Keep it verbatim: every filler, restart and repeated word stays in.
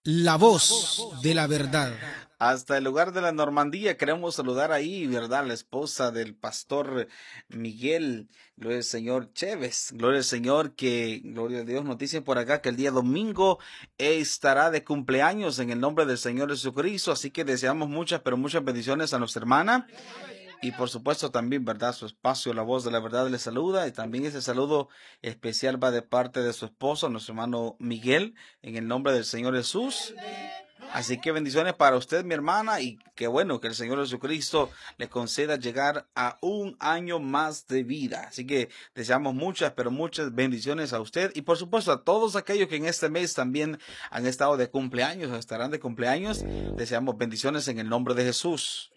La voz de la verdad. Hasta el lugar de la Normandía queremos saludar ahí, ¿verdad? La esposa del pastor Miguel, gloria al Señor Chévez, gloria al Señor, que, gloria a Dios, nos dicen por acá que el día domingo estará de cumpleaños en el nombre del Señor Jesucristo, así que deseamos muchas, pero muchas bendiciones a nuestra hermana. Y por supuesto también, ¿verdad? Su espacio, la voz de la verdad, le saluda. Y también ese saludo especial va de parte de su esposo, nuestro hermano Miguel, en el nombre del Señor Jesús. Así que bendiciones para usted, mi hermana, y que bueno, que el Señor Jesucristo le conceda llegar a un año más de vida. Así que deseamos muchas, pero muchas bendiciones a usted y por supuesto a todos aquellos que en este mes también han estado de cumpleaños o estarán de cumpleaños. Deseamos bendiciones en el nombre de Jesús.